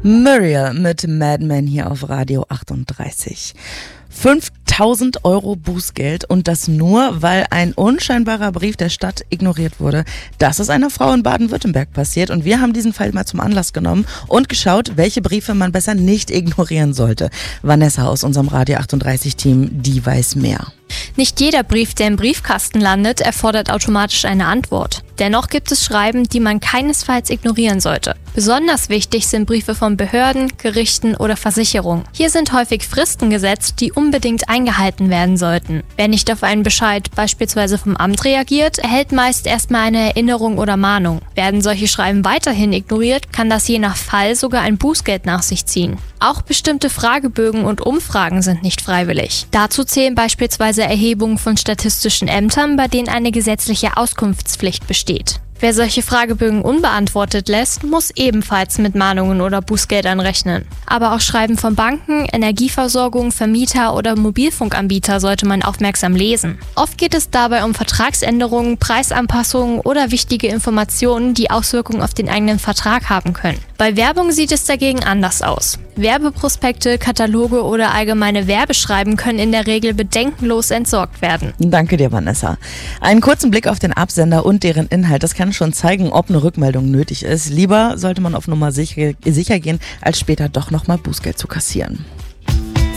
Muriel mit Madman hier auf Radio 38. 5.000 € Bußgeld und das nur, weil ein unscheinbarer Brief der Stadt ignoriert wurde. Das ist einer Frau in Baden-Württemberg passiert und wir haben diesen Fall mal zum Anlass genommen und geschaut, welche Briefe man besser nicht ignorieren sollte. Vanessa aus unserem Radio 38 Team, die weiß mehr. Nicht jeder Brief, der im Briefkasten landet, erfordert automatisch eine Antwort. Dennoch gibt es Schreiben, die man keinesfalls ignorieren sollte. Besonders wichtig sind Briefe von Behörden, Gerichten oder Versicherungen. Hier sind häufig Fristen gesetzt, die unbedingt eingehalten werden sollten. Wer nicht auf einen Bescheid beispielsweise vom Amt reagiert, erhält meist erstmal eine Erinnerung oder Mahnung. Werden solche Schreiben weiterhin ignoriert, kann das je nach Fall sogar ein Bußgeld nach sich ziehen. Auch bestimmte Fragebögen und Umfragen sind nicht freiwillig. Dazu zählen beispielsweise Erhebungen von statistischen Ämtern, bei denen eine gesetzliche Auskunftspflicht besteht. Wer solche Fragebögen unbeantwortet lässt, muss ebenfalls mit Mahnungen oder Bußgeldern rechnen. Aber auch Schreiben von Banken, Energieversorgung, Vermieter oder Mobilfunkanbieter sollte man aufmerksam lesen. Oft geht es dabei um Vertragsänderungen, Preisanpassungen oder wichtige Informationen, die Auswirkungen auf den eigenen Vertrag haben können. Bei Werbung sieht es dagegen anders aus. Werbeprospekte, Kataloge oder allgemeine Werbeschreiben können in der Regel bedenkenlos entsorgt werden. Danke dir, Vanessa. Einen kurzen Blick auf den Absender und deren Inhalt, das kann schon zeigen, ob eine Rückmeldung nötig ist. Lieber sollte man auf Nummer sicher gehen, als später doch nochmal Bußgeld zu kassieren.